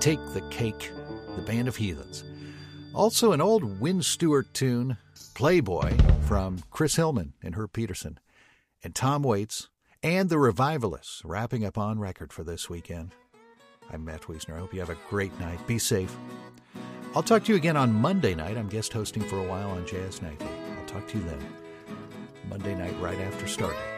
Take the Cake, the Band of Heathens. Also an old Wynn Stewart tune, Playboy, from Chris Hillman and Herb Peterson, and Tom Waits, and the Revivalists, wrapping up on record for this weekend. I'm Matt Wiesner. I hope you have a great night. Be safe. I'll talk to you again on Monday night. I'm guest hosting for a while on Jazz Nightly. I'll talk to you then. Monday night right after Stardust.